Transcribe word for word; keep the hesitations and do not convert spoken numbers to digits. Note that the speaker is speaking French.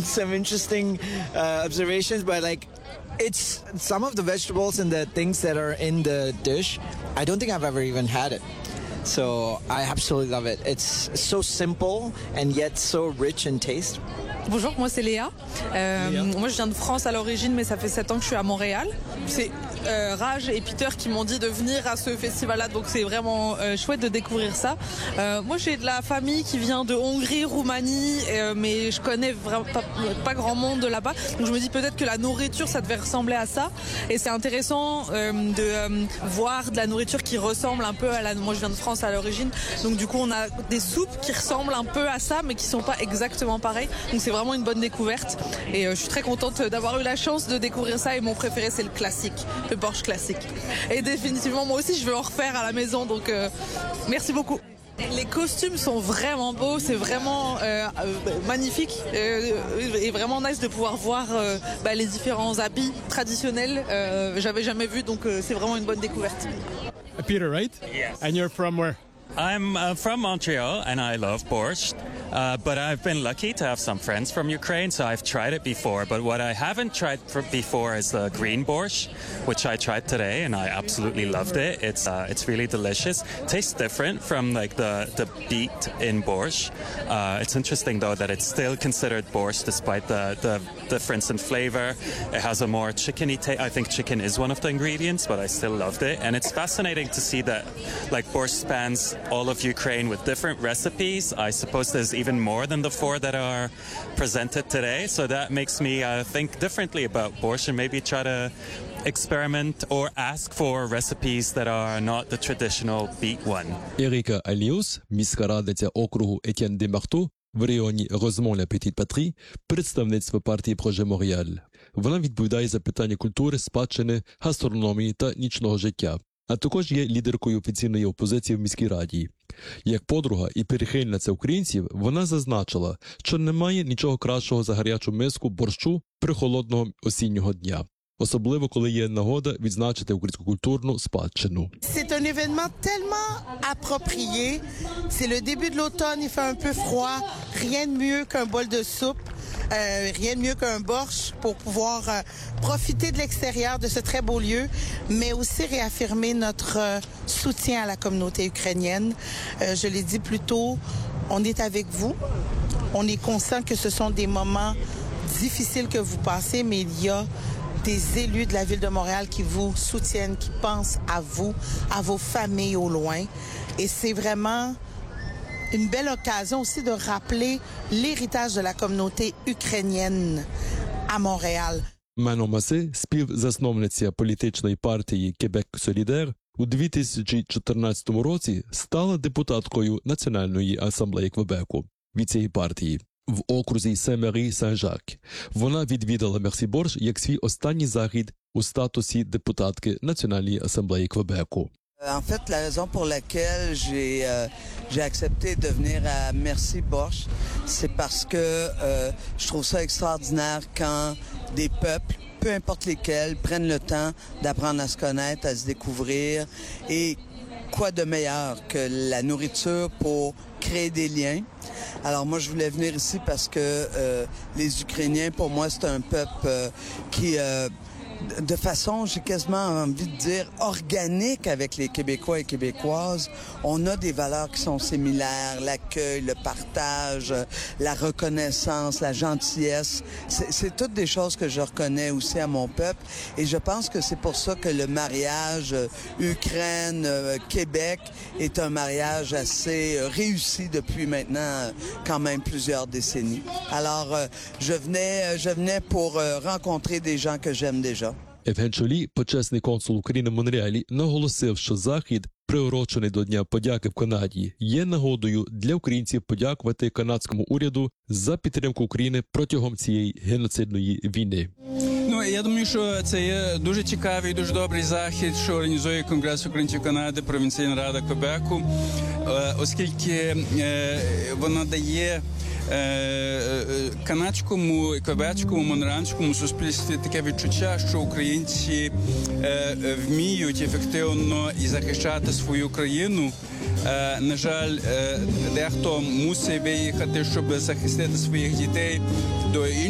some interesting uh, observations, but like it's some of the vegetables and the things that are in the dish, I don't think I've ever even had it. So I absolutely love it. It's so simple and yet so rich in taste. Bonjour, moi c'est Léa. Euh, Léa. Moi je viens de France à l'origine, mais ça fait sept ans que je suis à Montréal. C'est euh, Raj et Peter qui m'ont dit de venir à ce festival-là, donc c'est vraiment euh, chouette de découvrir ça. Euh, moi j'ai de la famille qui vient de Hongrie, Roumanie, euh, mais je connais vraiment pas, pas grand monde de là-bas. Donc je me dis peut-être que la nourriture ça devait ressembler à ça. Et c'est intéressant euh, de euh, voir de la nourriture qui ressemble un peu à la... Moi je viens de France à l'origine, donc du coup on a des soupes qui ressemblent un peu à ça, mais qui sont pas exactement pareilles. Donc c'est vraiment une bonne découverte. Et euh, je suis très contente d'avoir eu la chance de découvrir ça. Et mon préféré c'est le classique, le borscht classique. Et définitivement moi aussi je veux en refaire à la maison, donc euh, merci beaucoup. Les costumes sont vraiment beaux, c'est vraiment euh, magnifique euh, et vraiment nice de pouvoir voir euh, bah, les différents habits traditionnels. Euh, j'avais jamais vu, donc euh, c'est vraiment une bonne découverte. Peter, right? Yes. And you're from where? I'm uh, from Montreal and I love borscht, uh, but I've been lucky to have some friends from Ukraine, so I've tried it before. But what I haven't tried for before is the green borscht, which I tried today and I absolutely loved it. It's uh, it's really delicious. Tastes different from like the, the beet in borscht. Uh, it's interesting though that it's still considered borscht despite the, the difference in flavor. It has a more chickeny taste. I think chicken is one of the ingredients, but I still loved it. And it's fascinating to see that like borscht spans all of Ukraine with different recipes. I suppose there's even more than the four that are presented today. So that makes me uh, think differently about borscht and maybe try to experiment or ask for recipes that are not the traditional beet one. Еріка Аліус, міська радиця округу Етьєн-де-Марту в районі Розмон-ля-Петіт-Патрі, представництво партії Проже Монреаль. Вона відповідає за питання культури, спадщини, гастрономії та нічного життя, а також є лідеркою офіційної опозиції в міській раді. Як подруга і прихильниця українців, вона зазначила, що немає нічого кращого за гарячу миску борщу прохолодного осіннього дня. Особливо, коли є нагода відзначити українську культурну спадщину. C'est un événement tellement approprié. C'est le début de l'automne, il fait un peu froid. Rien de mieux qu'un bol de soupe, euh, rien de mieux qu'un borscht pour pouvoir euh, profiter de l'extérieur de ce très beau lieu, mais aussi réaffirmer notre euh, soutien à la communauté ukrainienne. Euh, je l'ai dit plus tôt, on est avec vous. On est conscient que ce sont des moments difficiles que vous passez, mais il y a des élus de la ville de Montréal qui vous soutiennent, qui pensent à vous, à vos familles au loin. Et c'est vraiment une belle occasion aussi de rappeler l'héritage de la communauté ukrainienne à Montréal. Мено Маси, співзасновниця політичної партії Кебек Солідер, у дві тисячі чотирнадцятому році стала депутаткою Національної асамблеї Квебеку від цієї партії в окрузі Сен-Мері-Сен-Жак. Вона відвідала Мерсі-Борш як свій останній захід у статусі депутатки Національної асамблеї Квебеку. En fait, la raison pour laquelle j'ai euh, j'ai accepté de venir à Merci Borscht, c'est parce que euh, je trouve ça extraordinaire quand des peuples, peu importe lesquels, prennent le temps d'apprendre à se connaître, à se découvrir. Et quoi de meilleur que la nourriture pour créer des liens. Alors moi, je voulais venir ici parce que euh, les Ukrainiens, pour moi, c'est un peuple euh, qui... Euh, de façon, j'ai quasiment envie de dire, organique avec les Québécois et Québécoises. On a des valeurs qui sont similaires, l'accueil, le partage, la reconnaissance, la gentillesse. C'est, c'est toutes des choses que je reconnais aussi à mon peuple. Et je pense que c'est pour ça que le mariage Ukraine-Québec est un mariage assez réussi depuis maintenant quand même plusieurs décennies. Alors, je venais, je venais pour rencontrer des gens que j'aime déjà. Євген Чолій, почесний консул України в Монреалі, наголосив, що захід, приурочений до Дня подяки в Канаді, є нагодою для українців подякувати канадському уряду за підтримку України протягом цієї геноцидної війни. Ну, я думаю, що це є дуже цікавий, дуже добрий захід, що організує Конгрес українців Канади, провінційна рада Квебеку, оскільки вона дає канадському, квебецькому, монреальському суспільстві таке відчуття, що українці вміють ефективно і захищати свою країну. На жаль, дехто мусить виїхати, щоб захистити своїх дітей до інших.